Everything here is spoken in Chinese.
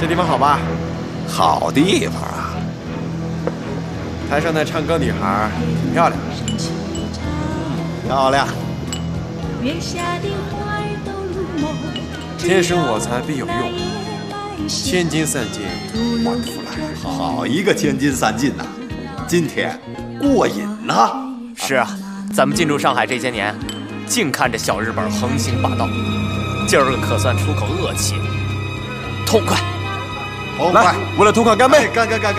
这地方好吧？ 好地方啊！ 台上那唱歌女孩挺漂亮， 漂亮。 天生我材必有用，千金散尽还复来。 好一个千金散尽呐！今天过瘾呐！ 是啊，咱们进驻上海这些年，净看着小日本横行霸道，今儿个可算出口恶气，痛快！ 痛快！ 为了痛快干杯！ 干！